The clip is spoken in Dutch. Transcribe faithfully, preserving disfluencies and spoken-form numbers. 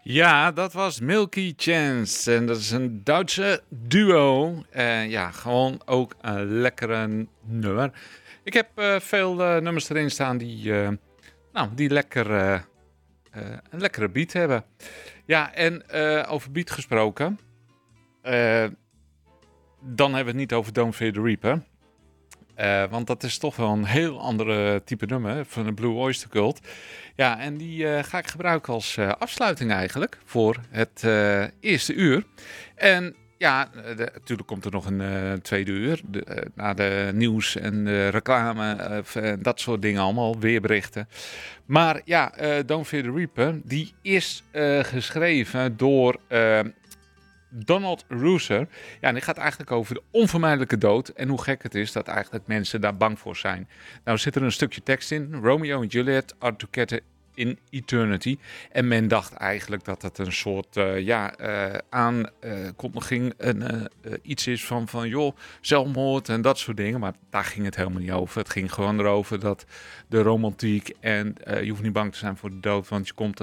Ja, dat was Milky Chance. En dat is een Duitse duo. En ja, gewoon ook een lekkere nummer. Ik heb eh, veel eh, nummers erin staan die, eh, nou, die lekker, eh, eh, een lekkere beat hebben. Ja, en eh, over beat gesproken. eh, dan hebben we het niet over Don't Fear the Reaper. Eh, want dat is toch wel een heel andere type nummer van de Blue Oyster Cult. Ja, en die eh, ga ik gebruiken als eh, afsluiting eigenlijk voor het eh, eerste uur. En ja, de, natuurlijk komt er nog een uh, tweede uur. De, uh, na de nieuws en de reclame, uh, dat soort dingen allemaal, weerberichten. Maar ja, uh, Don't Fear the Reaper, die is uh, geschreven door Uh, Donald Rooser. Ja, en die gaat eigenlijk over de onvermijdelijke dood. En hoe gek het is dat eigenlijk mensen daar bang voor zijn. Nou zit er een stukje tekst in. Romeo en Juliet are together in eternity. En men dacht eigenlijk dat het een soort uh, ja, uh, aankondiging. Uh, uh, uh, iets is van, van joh, zelfmoord en dat soort dingen. Maar daar ging het helemaal niet over. Het ging gewoon erover dat de romantiek en uh, je hoeft niet bang te zijn voor de dood. Want je komt